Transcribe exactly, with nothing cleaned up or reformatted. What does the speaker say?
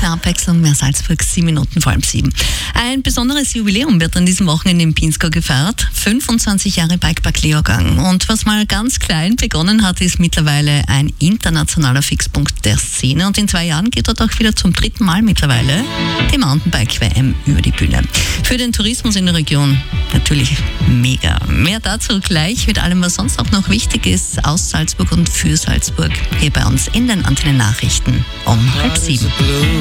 gute Abwechslung, mehr Salzburg, sieben Minuten vor halb sieben. Ein besonderes Jubiläum wird an diesem Wochenende in Pinzgau gefeiert. fünfundzwanzig Jahre Bikepark-Lehrgang. Und was mal ganz klein begonnen hat, ist mittlerweile ein internationaler Fixpunkt der Szene. Und in zwei Jahren geht dort auch wieder zum dritten Mal mittlerweile die Mountainbike-W M über die Bühne. Für den Tourismus in der Region natürlich mega. Mehr dazu gleich mit allem, was sonst auch noch wichtig ist aus Salzburg und für Salzburg hier bei uns in den Antennen Nachrichten um halb sieben.